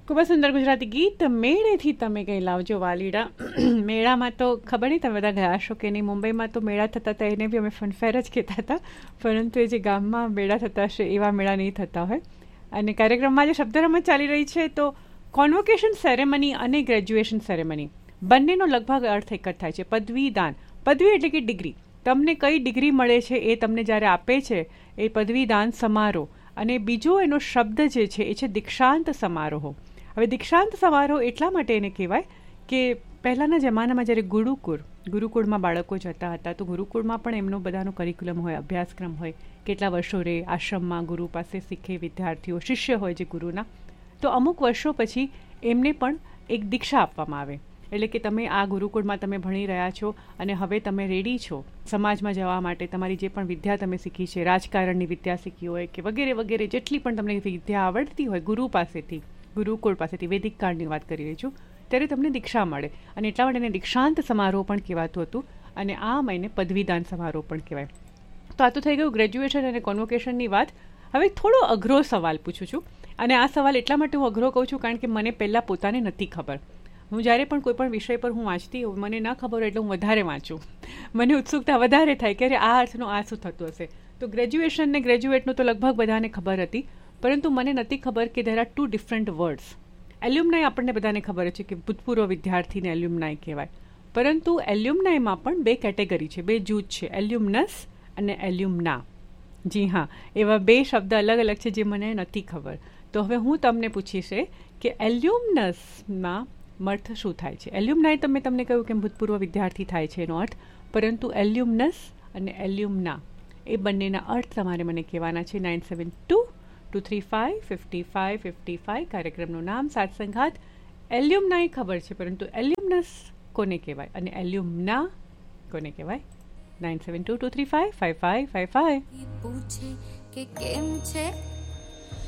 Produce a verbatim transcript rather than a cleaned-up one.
ખૂબ જ સુંદર ગુજરાતી ગીત મેળેથી તમે કંઈ લાવજો વાલીડા. મેળામાં તો ખબર નહીં તમે બધા ગયા છો કે નહીં. મુંબઈમાં તો મેળા થતા હતા એને બી અમે ફનફેર જ કહેતા હતા, પરંતુ એ જે ગામમાં મેળા થતા હશે એવા મેળા નહીં થતા હોય. અને કાર્યક્રમમાં જે શબ્દ રમત ચાલી રહી છે તો કોન્વોકેશન સેરેમની અને ગ્રેજ્યુએશન સેરેમની બંનેનો લગભગ અર્થ એક જ થાય છે, પદવીદાન. પદવી એટલે કે ડિગ્રી. તમને કઈ ડિગ્રી મળે છે એ તમને જ્યારે આપે છે એ પદવીદાન સમારોહ. અને બીજો એનો શબ્દ જે છે એ છે દીક્ષાંત સમારોહ. હવે દીક્ષાંત સમારોહ એટલા માટે એને કહેવાય કે પહેલાંના જમાનામાં જ્યારે ગુરુકુળ ગુરુકુળમાં બાળકો જતા હતા તો ગુરુકુળમાં પણ એમનો બધાનો કરિક્યુલમ હોય, અભ્યાસક્રમ હોય, કેટલા વર્ષો રહે આશ્રમમાં, ગુરુ પાસે શીખે વિદ્યાર્થીઓ, શિષ્ય હોય જે ગુરુના. તો અમુક વર્ષો પછી એમને પણ એક દીક્ષા આપવામાં આવે. એટલે કે તમે આ ગુરુકુળમાં તમે ભણી રહ્યા છો અને હવે તમે રેડી છો સમાજમાં જવા માટે. તમારી જે પણ વિદ્યા તમે શીખી છે, રાજકારણની વિદ્યા શીખી હોય કે વગેરે વગેરે જેટલી પણ તમને વિદ્યા આવડતી હોય ગુરુ પાસેથી, ગુરુકુળ પાસેથી, વૈદિક કાળની વાત કરી રહી છું, ત્યારે તમને દીક્ષા મળે. અને એટલા માટે એને દીક્ષાંત સમારોહ પણ કહેવાતું હતું અને આ મહિને પદવીદાન સમારોહ પણ કહેવાય. તો આ તો થઈ ગયું ગ્રેજ્યુએશન અને કોન્વોકેશનની વાત. હવે થોડો અઘરો સવાલ પૂછું છું અને આ સવાલ એટલા માટે હું અઘરો કહું છું કારણ કે મને પહેલાં પોતાને નથી ખબર. હું જ્યારે પણ કોઈ પણ વિષય પર હું વાંચતી હોઉં મને ના ખબર હોય એટલે હું વધારે વાંચું. મને ઉત્સુકતા વધારે થાય કે અરે આ અર્થનું આ શું થતું હશે. તો ગ્રેજ્યુએશન ને ગ્રેજ્યુએટનું તો લગભગ બધાને ખબર હતી, પરંતુ મને નથી ખબર કે there are two different words. Alumni આપણને બધાને ખબર છે કે ભૂતપૂર્વ વિદ્યાર્થીને એલ્યુમનાઈ કહેવાય, પરંતુ એલ્યુમનાઈમાં પણ બે કેટેગરી છે, બે જૂથ છે, એલ્યુમનસ અને એલ્યુમના. જી હા, એવા બે શબ્દ અલગ અલગ છે જે મને નથી ખબર. તો હવે હું તમને પૂછીશ કે એલ્યુમનસમાં અર્થ શું થાય છે. એલ્યુમનાઈ તો મેં તમને કહ્યું કે ભૂતપૂર્વ વિદ્યાર્થી થાય છે એનો અર્થ, પરંતુ એલ્યુમનસ અને એલ્યુમના એ બંનેના અર્થ તમારે મને કહેવાના છે. Nine seven two two three five fifty five fifty five કાર્યક્રમનું નામ સાત સંઘાત. એલ્યુમનાઈ ખબર છે, પરંતુ એલ્યુમનસ કોને કહેવાય અને એલ્યુમના કોને કહેવાય? Nine seven two two three five five five five five. પૂછે કે કેમ છે